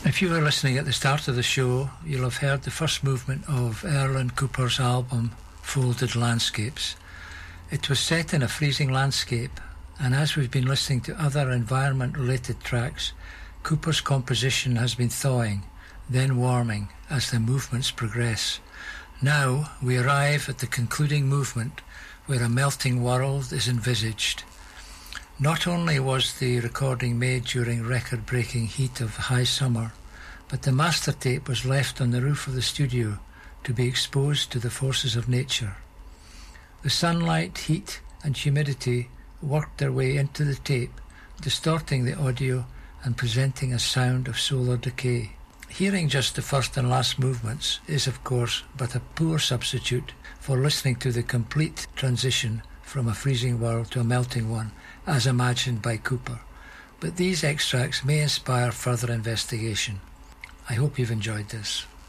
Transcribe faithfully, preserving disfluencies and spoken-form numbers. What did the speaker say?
If you were listening at the start of the show, you'll have heard the first movement of Erlen Cooper's album, Folded Landscapes. It was set in a freezing landscape, and as we've been listening to other environment-related tracks, Cooper's composition has been thawing, then warming, as the movements progress. Now we arrive at the concluding movement, where a melting world is envisaged. Not only was the recording made during record-breaking heat of high summer, but the master tape was left on the roof of the studio to be exposed to the forces of nature. The sunlight, heat and humidity worked their way into the tape, distorting the audio and presenting a sound of solar decay. Hearing just the first and last movements is, of course, but a poor substitute for listening to the complete transition from a freezing world to a melting one, as imagined by Cooper. But these extracts may inspire further investigation. I hope you've enjoyed this.